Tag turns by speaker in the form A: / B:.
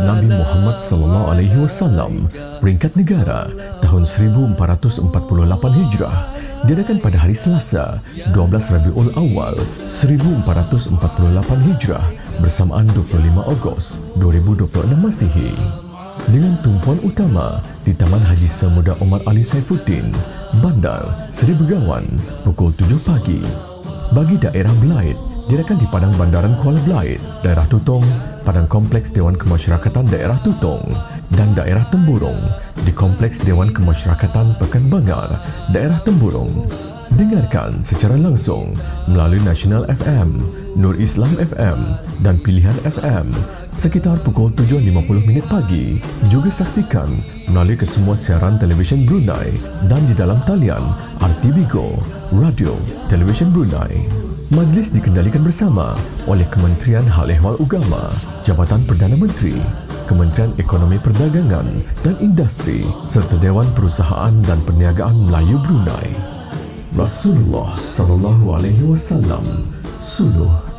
A: Nabi Muhammad sallallahu alaihi wasallam, peringkat negara tahun 1448 Hijrah diadakan pada hari Selasa, 12 Rabiul Awal 1448 Hijrah bersamaan 25 Ogos 2026 Masihi. Dengan tumpuan utama di Taman Haji Semuda Omar Ali Saifuddin, Bandar Seri Begawan pukul 7 pagi. Bagi daerah Belait, diadakan di Padang Bandaran Kuala Belait, Daerah Tutong, Padang Kompleks Dewan Kemasyarakatan Daerah Tutong, dan daerah Temburong di Kompleks Dewan Kemasyarakatan Pekan Bangar, Daerah Temburong. Dengarkan secara langsung melalui Nasional FM, Nur Islam FM dan Pilihan FM sekitar pukul 7.50 pagi. Juga saksikan melalui kesemua siaran televisyen Brunei dan di dalam talian RTB Go, Radio Televisyen Brunei. Majlis dikendalikan bersama oleh Kementerian Hal Ehwal Agama, Jabatan Perdana Menteri, Kementerian Ekonomi Perdagangan dan Industri serta Dewan Perusahaan dan Perniagaan Melayu Brunei. Rasulullah sallallahu alaihi wasallam suluh